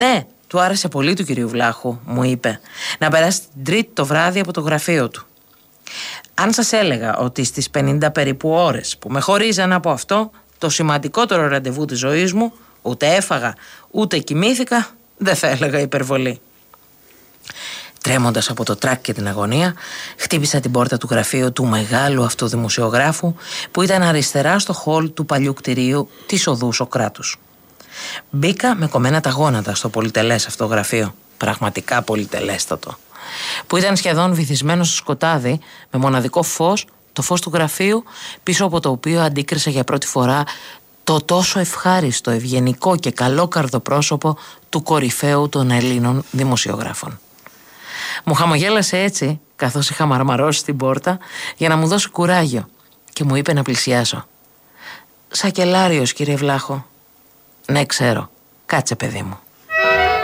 Ναι, του άρεσε πολύ του κυρίου Βλάχου, μου είπε, να περάσει την Τρίτη το βράδυ από το γραφείο του. Αν σας έλεγα ότι στις 50 περίπου ώρες που με χωρίζαν από αυτό, το σημαντικότερο ραντεβού της ζωής μου, ούτε έφαγα ούτε κοιμήθηκα, δεν θα έλεγα υπερβολή. Τρέμοντας από το τρακ και την αγωνία, χτύπησα την πόρτα του γραφείου του μεγάλου αυτού δημοσιογράφου που ήταν αριστερά στο χολ του παλιού κτηρίου της οδού Σωκράτους. Μπήκα με κομμένα τα γόνατα στο πολυτελές αυτό γραφείο, πραγματικά πολυτελέστατο, που ήταν σχεδόν βυθισμένο στο σκοτάδι με μοναδικό φως, το φως του γραφείου, πίσω από το οποίο αντίκρισα για πρώτη φορά το τόσο ευχάριστο, ευγενικό και καλόκαρδο πρόσωπο του κορυφαίου των Ελλήνων δημοσιογράφων. Μου χαμογέλασε έτσι, καθώς είχα μαρμαρώσει την πόρτα, για να μου δώσει κουράγιο και μου είπε να πλησιάσω. «Σακελάριος, κύριε Βλάχο». «Ναι, ξέρω. Κάτσε, παιδί μου».